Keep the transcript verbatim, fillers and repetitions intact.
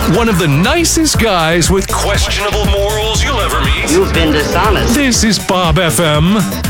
One of the nicest guys with questionable morals you'll ever meet. You've been dishonest. This is Bob F M.